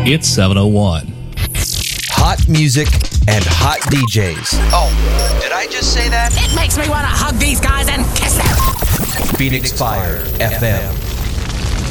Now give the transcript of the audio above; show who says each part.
Speaker 1: It's 7:01.
Speaker 2: Hot music and hot DJs.
Speaker 3: Oh, did I just say that?
Speaker 4: It makes me want to hug these guys and kiss them.
Speaker 2: Phoenix Fire FM.